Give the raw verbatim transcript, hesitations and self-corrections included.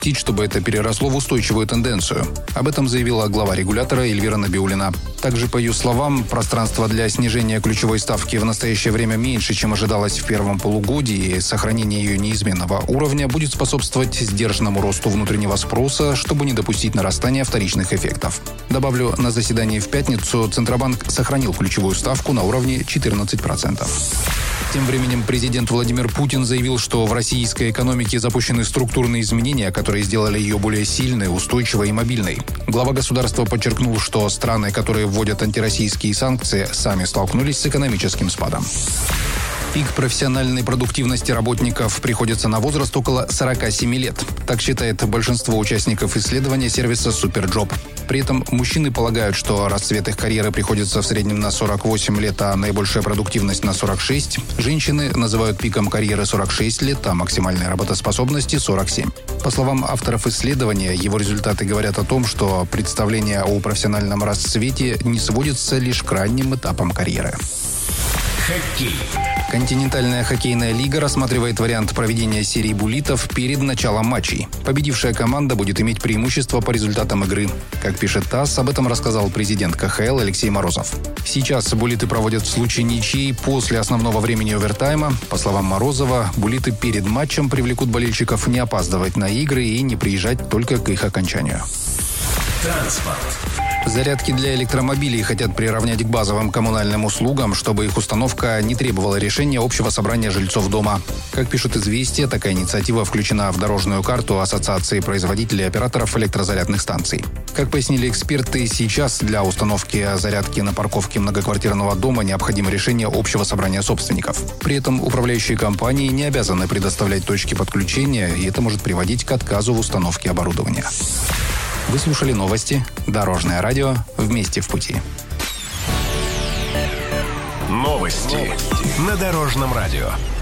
допустить, чтобы это переросло в устойчивую тенденцию. Об этом заявила глава регулятора Эльвира Набиуллина. Также, по ее словам, пространство для снижения ключевой ставки в настоящее время меньше, чем ожидалось в первом полугодии, и сохранение ее неизменного уровня будет способствовать сдержанному росту внутреннего спроса, чтобы не допустить нарастания вторичных эффектов. Добавлю, на заседании в пятницу Центробанк сохранил ключевую ставку на уровне четырнадцать процентов. Тем временем президент Владимир Путин заявил, что в российской экономике запущены структурные изменения, которые сделали ее более сильной, устойчивой и мобильной. Глава государства подчеркнул, что страны, которые вводят антироссийские санкции, сами столкнулись с экономическим спадом. Пик профессиональной продуктивности работников приходится на возраст около сорока семи лет. Так считает большинство участников исследования сервиса SuperJob. При этом мужчины полагают, что расцвет их карьеры приходится в среднем на сорок восемь лет, а наибольшая продуктивность на сорок шесть. Женщины называют пиком карьеры сорок шесть лет, а максимальной работоспособности сорок семь. По словам авторов исследования, его результаты говорят о том, что представление о профессиональном расцвете не сводится лишь к ранним этапам карьеры. Хоккей. Континентальная хоккейная лига рассматривает вариант проведения серии буллитов перед началом матчей. Победившая команда будет иметь преимущество по результатам игры. Как пишет ТАСС, об этом рассказал президент ка ха эл Алексей Морозов. Сейчас буллиты проводят в случае ничьи после основного времени овертайма. По словам Морозова, буллиты перед матчем привлекут болельщиков не опаздывать на игры и не приезжать только к их окончанию. Транспорт. Зарядки для электромобилей хотят приравнять к базовым коммунальным услугам, чтобы их установка не требовала решения общего собрания жильцов дома. Как пишут «Известия», такая инициатива включена в дорожную карту Ассоциации производителей и операторов электрозарядных станций. Как пояснили эксперты, сейчас для установки зарядки на парковке многоквартирного дома необходимо решение общего собрания собственников. При этом управляющие компании не обязаны предоставлять точки подключения, и это может приводить к отказу в установке оборудования. Вы слушали новости «Дорожное радио». Вместе в пути. Новости на Дорожном радио.